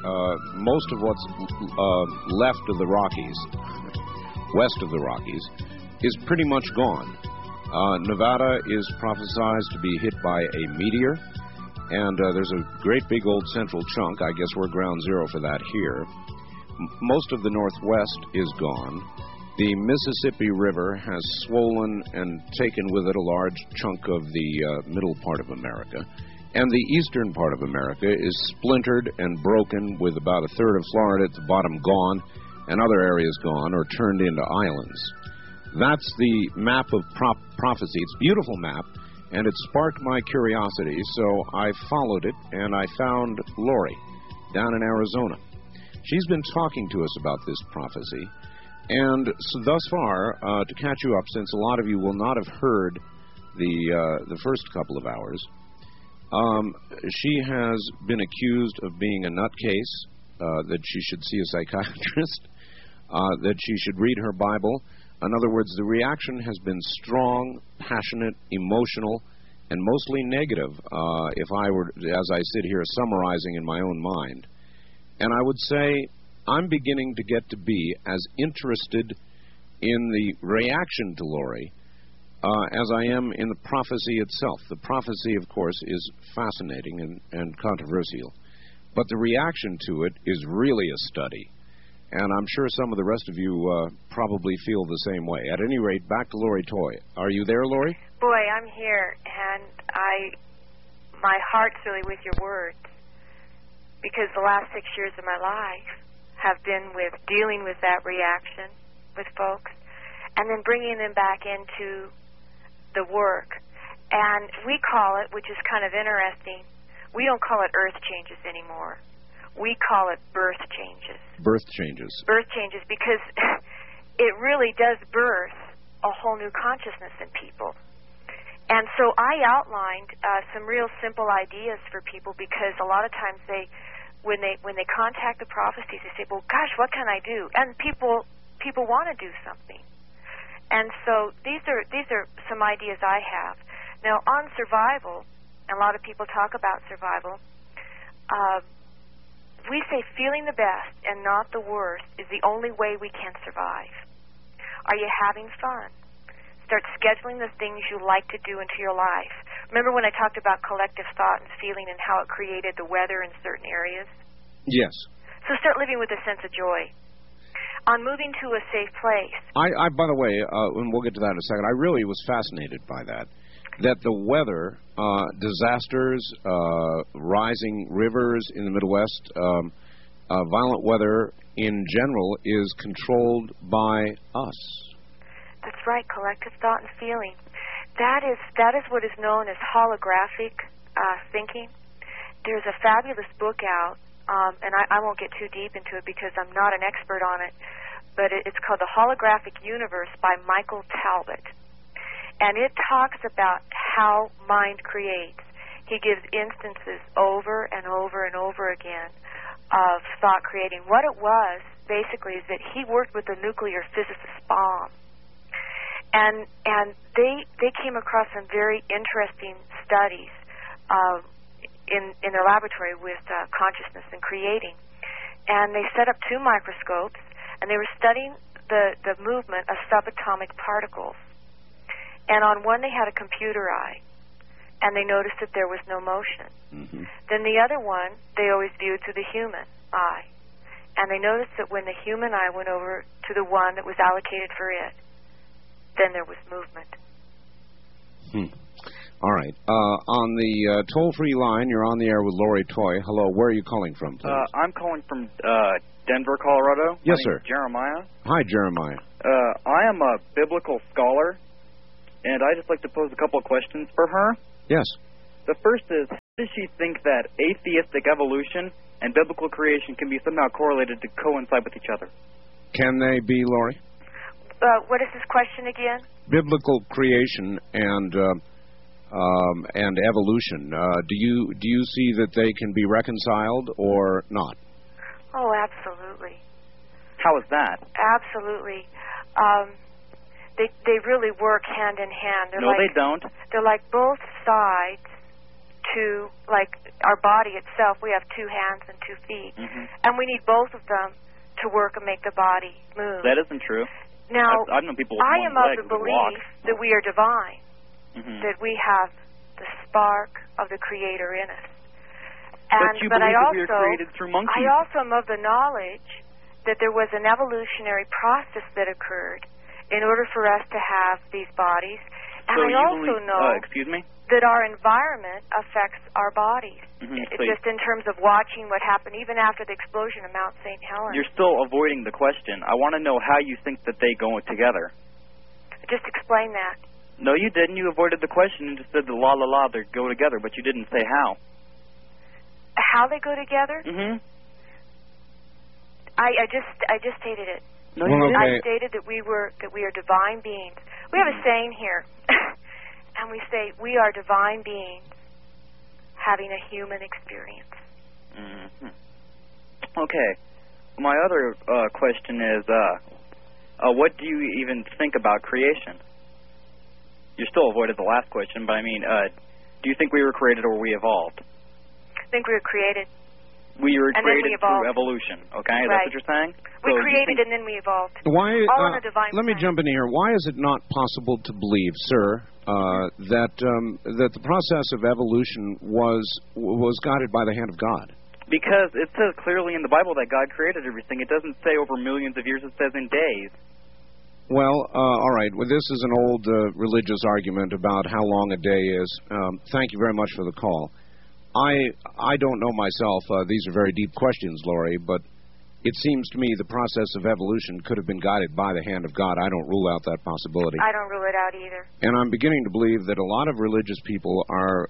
most of what's left of the Rockies, west of the Rockies, is pretty much gone. Nevada is prophesied to be hit by a meteor, and there's a great big old central chunk. I guess we're ground zero for that here. Most of the Northwest is gone. The Mississippi River has swollen and taken with it a large chunk of the middle part of America. And the eastern part of America is splintered and broken, with about a third of Florida at the bottom gone and other areas gone or turned into islands. That's the map of prophecy. It's a beautiful map, and it sparked my curiosity, so I followed it, and I found Lori down in Arizona. She's been talking to us about this prophecy, and so thus far, to catch you up, since a lot of you will not have heard the first couple of hours, she has been accused of being a nutcase, that she should see a psychiatrist, that she should read her Bible. In other words, the reaction has been strong, passionate, emotional, and mostly negative, if I were, as I sit here, summarizing in my own mind. And I would say I'm beginning to get to be as interested in the reaction to Lori as I am in the prophecy itself. The prophecy, of course, is fascinating and controversial, but the reaction to it is really a study. And I'm sure some of the rest of you probably feel the same way. At any rate, back to Lori Toy. Are you there, Lori? Boy, I'm here, and my heart's really with your words, because the last 6 years of my life have been with dealing with that reaction with folks, and then bringing them back into the work. And we call it, which is kind of interesting, we don't call it earth changes anymore. We call it birth changes. Birth changes. Birth changes, because it really does birth a whole new consciousness in people. And so I outlined some real simple ideas for people, because a lot of times when they contact the prophecies, they say, well, gosh, what can I do? And people want to do something. And so these are some ideas I have. Now, on survival, and a lot of people talk about survival, we say feeling the best and not the worst is the only way we can survive. Are you having fun? Start scheduling the things you like to do into your life. Remember when I talked about collective thought and feeling and how it created the weather in certain areas? Yes. So start living with a sense of joy. On moving to a safe place. I by the way, and we'll get to that in a second, I really was fascinated by that the weather, disasters, rising rivers in the Midwest, violent weather in general is controlled by us. That's right, collective thought and feeling. That is what is known as holographic thinking. There's a fabulous book out, and I won't get too deep into it because I'm not an expert on it, but it's called The Holographic Universe by Michael Talbot. And it talks about how mind creates. He gives instances over and over and over again of thought creating. What it was, basically, is that he worked with a nuclear physicist bomb. And they came across some very interesting studies in their laboratory with consciousness and creating. And they set up 2 microscopes, and they were studying the movement of subatomic particles. And on one they had a computer eye, and they noticed that there was no motion. Mm-hmm. Then the other one, they always viewed through the human eye. And they noticed that when the human eye went over to the one that was allocated for it, then there was movement. All right. On the toll-free line, you're on the air with Lori Toy. Hello, where are you calling from, please? I'm calling from Denver, Colorado. Yes, sir. Jeremiah. Hi, Jeremiah. I am a biblical scholar, and I'd just like to pose a couple of questions for her. Yes. The first is, how does she think that atheistic evolution and biblical creation can be somehow correlated to coincide with each other? Can they be, Lori? What is this question again? Biblical creation and evolution. Do you see that they can be reconciled or not? Oh, absolutely. How is that? Absolutely. They really work hand in hand. No, they don't. They're like both sides two, like our body itself, we have 2 hands and 2 feet. And we need both of them to work and make the body move. That isn't true. Now, I've known people with I one am of leg the who walk. belief that we are divine, that we have the spark of the Creator in us. But you believe that we are created through monkeys. I also am of the knowledge that there was an evolutionary process that occurred in order for us to have these bodies. And I also know that our environment affects our bodies. Just in terms of watching what happened even after the explosion of Mount St. Helens. You're still avoiding the question. I want to know how you think that they go together. Just explain that. No, you didn't. You avoided the question and just said the la la la, they go together, but you didn't say how. How they go together? I just stated it. No, you didn't. I stated that we are divine beings. We have a saying here, and we say we are divine beings having a human experience. Okay. My other question is, what do you even think about creation? You still avoided the last question, but I mean, do you think we were created or we evolved? I think we were created. We were created through evolution, okay? Right. That's what you're saying? We created and then we evolved. Why? All on a divine let me jump in here. Why is it not possible to believe, sir, that the process of evolution was guided by the hand of God? Because it says clearly in the Bible that God created everything. It doesn't say over millions of years. It says in days. Well, all right. Well, this is an old religious argument about how long a day is. Thank you very much for the call. I don't know myself. These are very deep questions, Laurie, but it seems to me the process of evolution could have been guided by the hand of God. I don't rule out that possibility. I don't rule it out either. And I'm beginning to believe that a lot of religious people are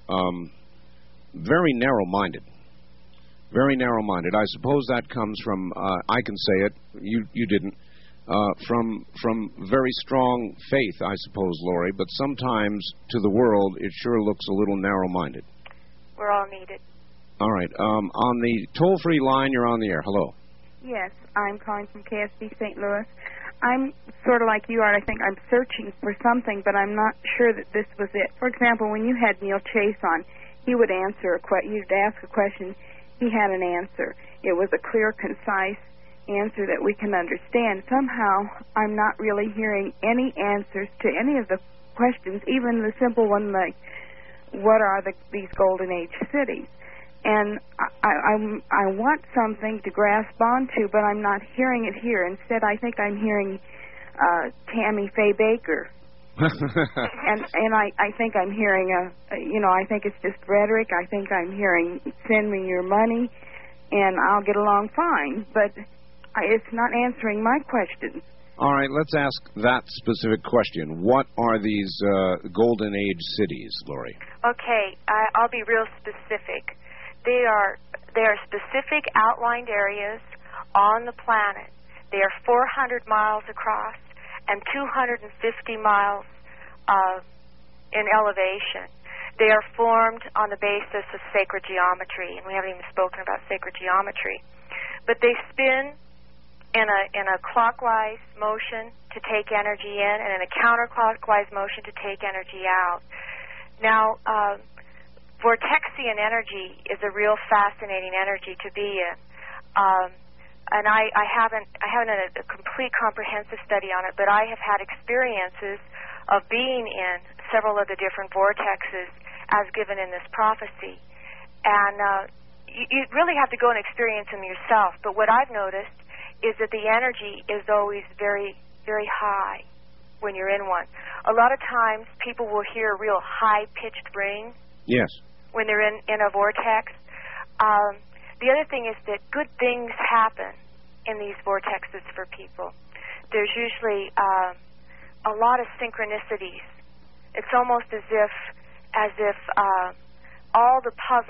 very narrow-minded. Very narrow-minded. I suppose that comes from, I can say it, you didn't, from very strong faith, I suppose, Laurie, but sometimes to the world it sure looks a little narrow-minded. We're all needed. All right. On the toll-free line, you're on the air. Hello. Yes, I'm calling from KSB St. Louis. I'm sort of like you are. I think I'm searching for something, but I'm not sure that this was it. For example, when you had Neil Chase on, he would answer you'd ask a question, he had an answer. It was a clear, concise answer that we can understand. Somehow, I'm not really hearing any answers to any of the questions, even the simple one like, what are these Golden Age cities? And I want something to grasp onto, but I'm not hearing it here. Instead, I think I'm hearing Tammy Faye Baker. and I think I'm hearing I think it's just rhetoric. I think I'm hearing send me your money, and I'll get along fine. But it's not answering my questions. All right, let's ask that specific question. What are these Golden Age cities, Laurie? Okay, I'll be real specific. They are specific outlined areas on the planet. They are 400 miles across and 250 miles in elevation. They are formed on the basis of sacred geometry, and we haven't even spoken about sacred geometry. But they spin in a clockwise motion to take energy in and in a counterclockwise motion to take energy out. Now, vortexian energy is a real fascinating energy to be in. And I haven't done a complete comprehensive study on it, but I have had experiences of being in several of the different vortexes as given in this prophecy. And you really have to go and experience them yourself. But what I've noticed is that the energy is always very, very high when you're in one. A lot of times people will hear a real high-pitched ring. Yes. When they're in a vortex. The other thing is that good things happen in these vortexes for people. There's usually a lot of synchronicities. It's almost as if all the puzzles